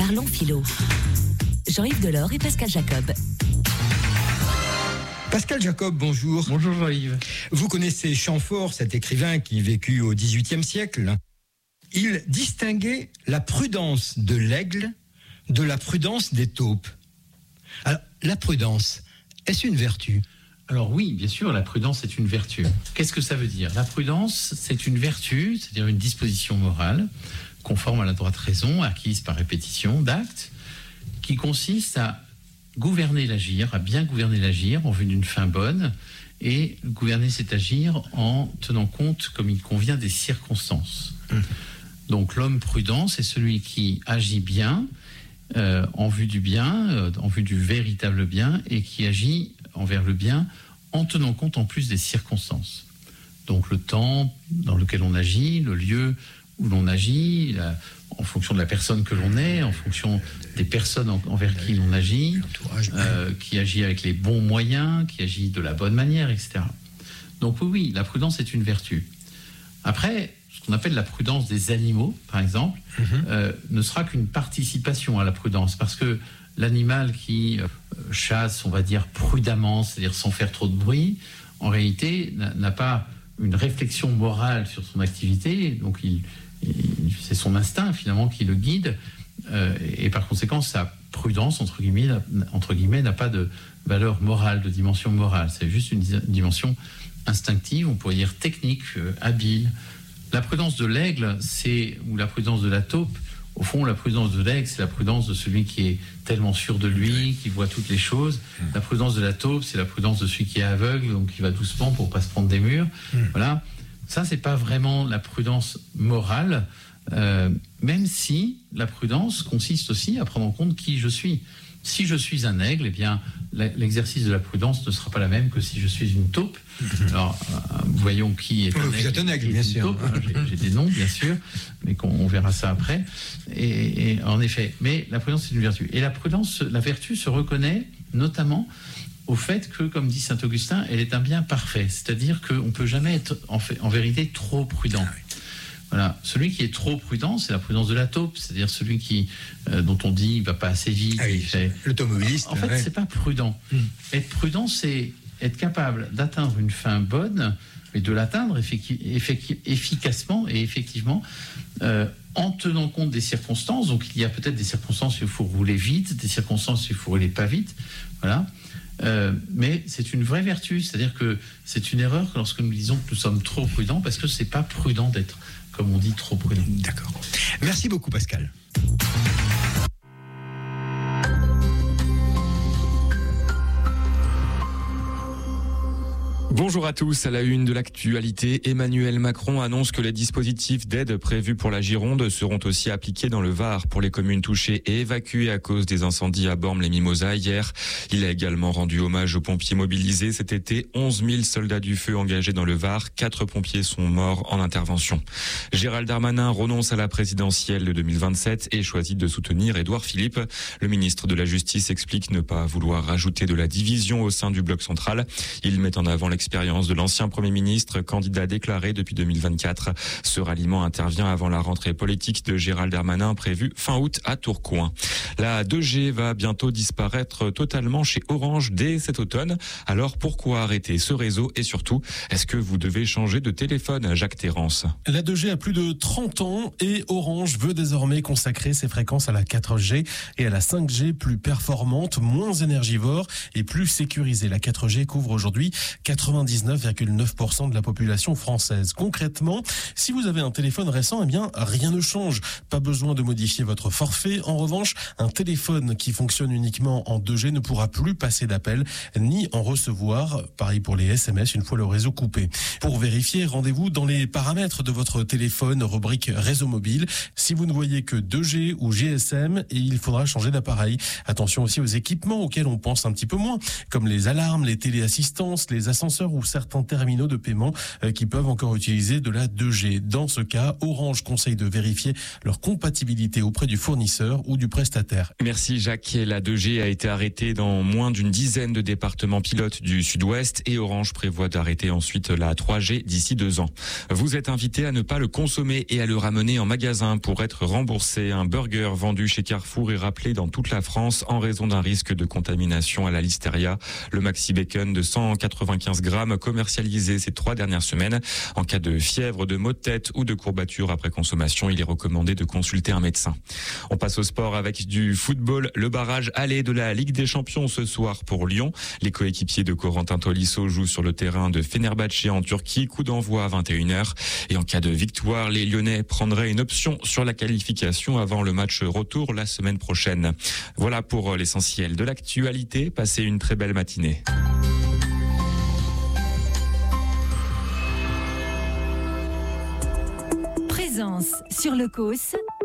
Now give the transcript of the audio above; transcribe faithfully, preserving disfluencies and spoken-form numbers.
Parlons philo. Jean-Yves Delors et Pascal Jacob. Pascal Jacob, bonjour. Bonjour Jean-Yves. Vous connaissez Chamfort, cet écrivain qui vécut au dix-huitième siècle. Il distinguait la prudence de l'aigle de la prudence des taupes. Alors, la prudence, est-ce une vertu ? Alors oui, bien sûr, la prudence est une vertu. Qu'est-ce que ça veut dire ? La prudence, c'est une vertu, c'est-à-dire une disposition morale, conforme à la droite raison, acquise par répétition d'actes, qui consiste à gouverner l'agir, à bien gouverner l'agir en vue d'une fin bonne, et gouverner cet agir en tenant compte, comme il convient, des circonstances. Mmh. Donc l'homme prudent, c'est celui qui agit bien, euh, en vue du bien, euh, en vue du véritable bien, et qui agit envers le bien en tenant compte en plus des circonstances. Donc le temps dans lequel on agit, le lieu où l'on agit, la, en fonction de la personne que l'on est, en fonction des personnes en, envers qui l'on agit, euh, qui agit avec les bons moyens, qui agit de la bonne manière, et cetera. Donc oui, oui, la prudence est une vertu. Après, ce qu'on appelle la prudence des animaux, par exemple, mm-hmm. euh, ne sera qu'une participation à la prudence, parce que l'animal qui euh, chasse, on va dire, prudemment, c'est-à-dire sans faire trop de bruit, en réalité, n'a, n'a pas une réflexion morale sur son activité, donc il, il, c'est son instinct, finalement, qui le guide, euh, et par conséquent, sa prudence, entre guillemets, n'a, entre guillemets, n'a pas de valeur morale, de dimension morale. C'est juste une dimension instinctive, on pourrait dire technique, euh, habile. La prudence de l'aigle, c'est, ou la prudence de la taupe, au fond, la prudence de l'aigle, c'est la prudence de celui qui est tellement sûr de lui, qui voit toutes les choses. La prudence de la taupe, c'est la prudence de celui qui est aveugle, donc qui va doucement pour ne pas se prendre des murs. Mm. Voilà. Ça, c'est pas vraiment la prudence morale, euh, même si la prudence consiste aussi à prendre en compte qui je suis. Si je suis un aigle, eh bien, l'exercice de la prudence ne sera pas la même que si je suis une taupe. Mm-hmm. Alors, euh, voyons qui est un aigle. Vous êtes un aigle, bien sûr. Taupe. J'ai, j'ai des noms, bien sûr, mais qu'on, on verra ça après. Et, et en effet, mais la prudence, c'est une vertu. Et la prudence, la vertu se reconnaît notamment au fait que, comme dit saint Augustin, elle est un bien parfait. C'est-à-dire qu'on ne peut jamais être, en, fait, en vérité, trop prudent. Ah oui. Voilà. Celui qui est trop prudent, c'est la prudence de la taupe, c'est-à-dire celui qui, euh, dont on dit il ne va pas assez vite. Ah oui, fait... L'automobiliste. En fait, ouais. C'est pas prudent. Hum. Être prudent, c'est être capable d'atteindre une fin bonne, mais de l'atteindre effic- effic- efficacement et effectivement euh, en tenant compte des circonstances. Donc il y a peut-être des circonstances où il faut rouler vite, des circonstances où il faut rouler pas vite. Voilà. Euh, mais c'est une vraie vertu, c'est-à-dire que c'est une erreur lorsque nous disons que nous sommes trop prudents, parce que c'est pas prudent d'être, comme on dit, trop prudent. D'accord. Merci beaucoup, Pascal. Bonjour à tous, à la une de l'actualité, Emmanuel Macron annonce que les dispositifs d'aide prévus pour la Gironde seront aussi appliqués dans le Var pour les communes touchées et évacuées à cause des incendies à Bormes-les-Mimosas hier. Il a également rendu hommage aux pompiers mobilisés cet été, onze mille soldats du feu engagés dans le Var, quatre pompiers sont morts en intervention. Gérald Darmanin renonce à la présidentielle de deux mille vingt-sept et choisit de soutenir Édouard Philippe. Le ministre de la Justice explique ne pas vouloir rajouter de la division au sein du bloc central. Il met en avant l'expérience de l'ancien Premier ministre, candidat déclaré depuis deux mille vingt-quatre. Ce ralliement intervient avant la rentrée politique de Gérald Darmanin prévue fin août à Tourcoing. La deux G va bientôt disparaître totalement chez Orange dès cet automne. Alors pourquoi arrêter ce réseau et surtout, est-ce que vous devez changer de téléphone, Jacques Terrance ? La deux G a plus de trente ans et Orange veut désormais consacrer ses fréquences à la quatre G et à la cinq G plus performante, moins énergivore et plus sécurisée. La quatre G couvre aujourd'hui quatre-vingt-dix-neuf virgule neuf pour cent de la population française. Concrètement, si vous avez un téléphone récent, eh bien, rien ne change. Pas besoin de modifier votre forfait. En revanche, un téléphone qui fonctionne uniquement en deux G ne pourra plus passer d'appel ni en recevoir. Pareil pour les S M S une fois le réseau coupé. Pour vérifier, rendez-vous dans les paramètres de votre téléphone, rubrique réseau mobile. Si vous ne voyez que deux G ou G S M, il faudra changer d'appareil. Attention aussi aux équipements auxquels on pense un petit peu moins, comme les alarmes, les téléassistances, les ascenseurs fournisseurs ou certains terminaux de paiement qui peuvent encore utiliser de la deux G. Dans ce cas, Orange conseille de vérifier leur compatibilité auprès du fournisseur ou du prestataire. Merci Jacques. La deux G a été arrêtée dans moins d'une dizaine de départements pilotes du sud-ouest et Orange prévoit d'arrêter ensuite la trois G d'ici deux ans. Vous êtes invité à ne pas le consommer et à le ramener en magasin pour être remboursé. Un burger vendu chez Carrefour est rappelé dans toute la France en raison d'un risque de contamination à la listeria. Le Maxi Bacon de cent quatre-vingt-quinze grammes commercialisé ces trois dernières semaines. En cas de fièvre, de maux de tête ou de courbatures après consommation, il est recommandé de consulter un médecin. On passe au sport avec du football. Le barrage aller de la Ligue des Champions ce soir pour Lyon. Les coéquipiers de Corentin Tolisso jouent sur le terrain de Fenerbahçe en Turquie. Coup d'envoi à vingt et une heures. Et en cas de victoire, les Lyonnais prendraient une option sur la qualification avant le match retour la semaine prochaine. Voilà pour l'essentiel de l'actualité. Passez une très belle matinée. Présence sur le C O S